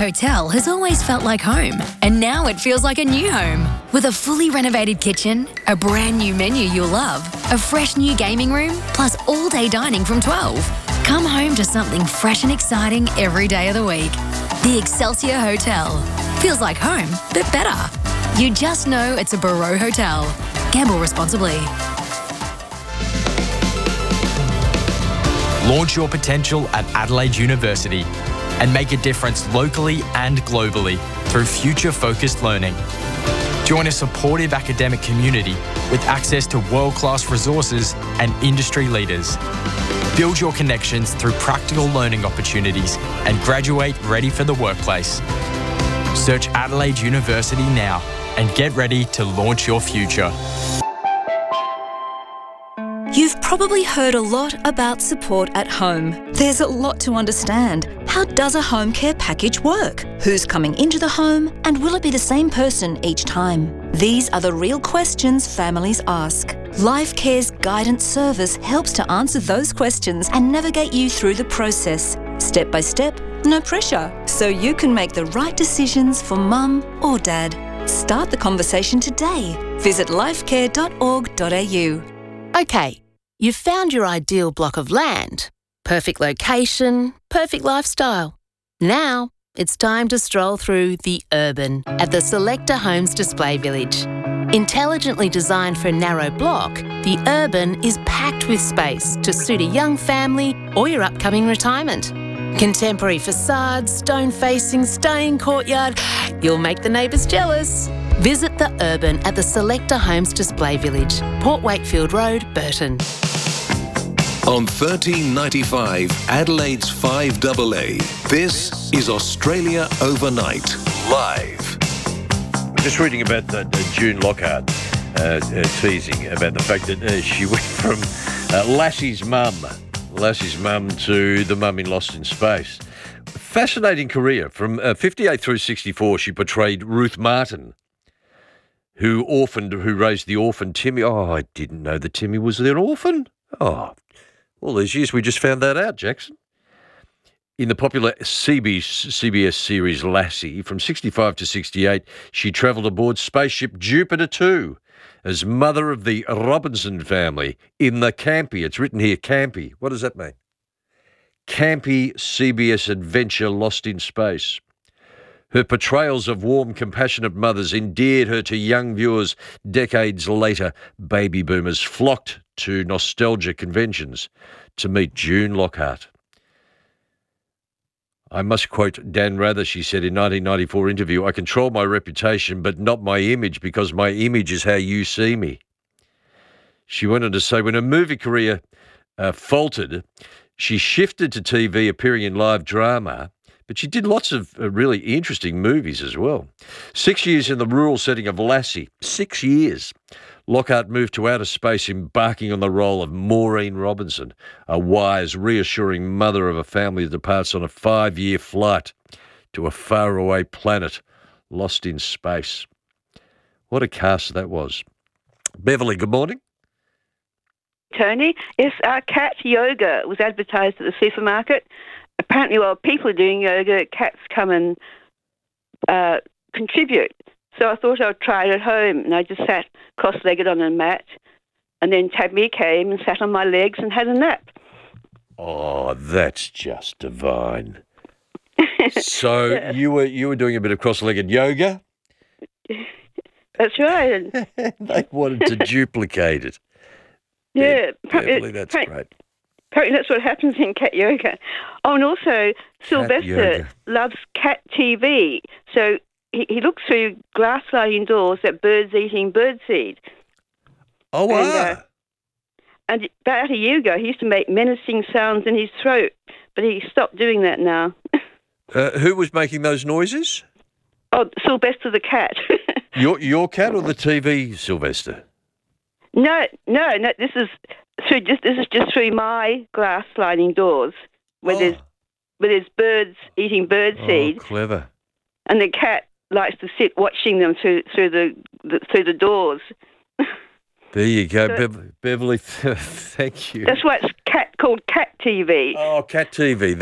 Hotel has always felt like home, and now it feels like a new home. With a fully renovated kitchen, a brand new menu you'll love, a fresh new gaming room, plus all-day dining from 12. Come home to something fresh and exciting every day of the week. The Excelsior Hotel. Feels like home, but better. You just know it's a Barreau Hotel. Gamble responsibly. Launch your potential at Adelaide University and make a difference locally and globally through future-focused learning. Join a supportive academic community with access to world-class resources and industry leaders. Build your connections through practical learning opportunities and graduate ready for the workplace. Search Adelaide University now and get ready to launch your future. You've probably heard a lot about support at home. There's a lot to understand. How does a home care package work? Who's coming into the home? And will it be the same person each time? These are the real questions families ask. Lifecare's guidance service helps to answer those questions and navigate you through the process. Step by step, no pressure. So you can make the right decisions for mum or dad. Start the conversation today. Visit lifecare.org.au. Okay, you've found your ideal block of land. Perfect location, perfect lifestyle. Now, it's time to stroll through The Urban at the Selector Homes Display Village. Intelligently designed for a narrow block, The Urban is packed with space to suit a young family or your upcoming retirement. Contemporary facades, stone facing, stunning courtyard. You'll make the neighbours jealous. Visit The Urban at the Selector Homes Display Village, Port Wakefield Road, Burton. On 1395 Adelaide's 5AA, this is Australia Overnight, live. Just reading about June Lockhart teasing about the fact that she went from Lassie's mum to the mum in Lost in Space. Fascinating career. From 58 through 64, she portrayed Ruth Martin, who raised the orphan Timmy. Oh, I didn't know that Timmy was an orphan. Oh, all these years we just found that out, Jackson. In the popular CBS series Lassie, from 65 to 68, she travelled aboard spaceship Jupiter 2 as mother of the Robinson family in the campy. It's written here, campy. What does that mean? Campy CBS adventure Lost in Space. Her portrayals of warm, compassionate mothers endeared her to young viewers. Decades later, baby boomers flocked to nostalgia conventions to meet June Lockhart. I must quote Dan Rather, she said in 1994 interview, "I control my reputation, but not my image, because my image is how you see me." She went on to say when her movie career faltered, she shifted to TV, appearing in live drama, but she did lots of really interesting movies as well. 6 years in the rural setting of Lassie. 6 years. Lockhart moved to outer space, embarking on the role of Maureen Robinson, a wise, reassuring mother of a family that departs on a 5-year flight to a faraway planet lost in space. What a cast that was. Beverly, good morning. Tony, yes, cat yoga was advertised at the supermarket. Apparently, while people are doing yoga, cats come and contribute. So I thought I'd try it at home, and I just sat cross-legged on a mat, and then Tabby came and sat on my legs and had a nap. Oh, that's just divine. So yeah. you were doing a bit of cross-legged yoga? That's right. They wanted to duplicate it. Yeah. Beverly, that's great. Apparently that's what happens in cat yoga. Oh, and also Sylvester loves cat TV, so he looks through glass sliding doors at birds eating birdseed. Oh, wow. And about a year ago, he used to make menacing sounds in his throat, but he stopped doing that now. Who was making those noises? Oh, Sylvester the cat. Your cat or the TV Sylvester? No. This is just through my glass sliding doors, where there's birds eating birdseed. Oh, clever. And the cat likes to sit watching them through the doors. There you go, Beverly. Thank you. That's why it's called Cat TV. Oh, Cat TV.